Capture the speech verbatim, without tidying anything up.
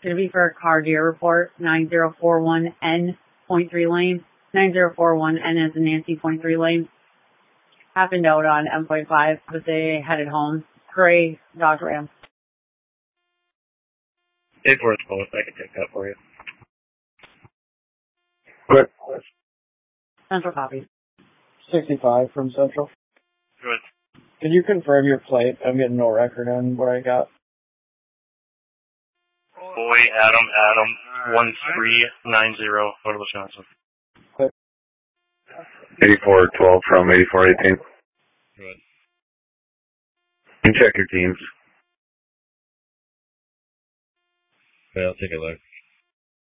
Gonna be for a car deer report, nine zero four one N point three lane. nine zero four one N as in Nancy point three lane. Happened out on M point five, but they headed home. Gray Dodge Ram. eight four twelve, I can take that for you. Good. Central copy. sixty-five from Central. Good. Can you confirm your plate? I'm getting no record on what I got. Boy, Adam, Adam, one three nine zero, Photo Wisconsin. Good. eighty-four twelve from eighty-four eighteen. Good. You check your teams. Okay, I'll take a look.